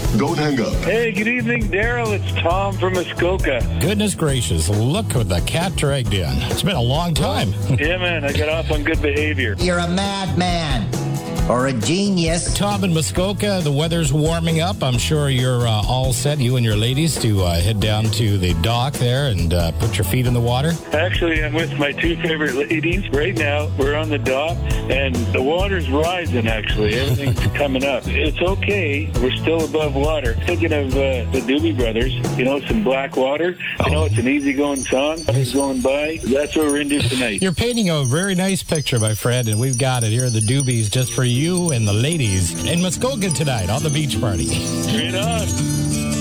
Don't hang up. Hey, good evening, Daryl. It's Tom from Muskoka. Goodness gracious, look what the cat dragged in. It's been a long time. Yeah, man, I got off on good behavior. You're a madman. Or a genius. Tom in Muskoka, the weather's warming up. I'm sure you're all set, you and your ladies, to head down to the dock there and put your feet in the water. Actually, I'm with my two favorite ladies. Right now, we're on the dock, and the water's rising, actually. Everything's coming up. It's okay. We're still above water. Thinking of the Doobie Brothers, some Black Water. It's an easygoing song. It's going by. That's what we're into tonight. You're painting a very nice picture, my friend, and we've got it here, the Doobies, just for you and the ladies in Muskoka tonight on the beach party. Straight on.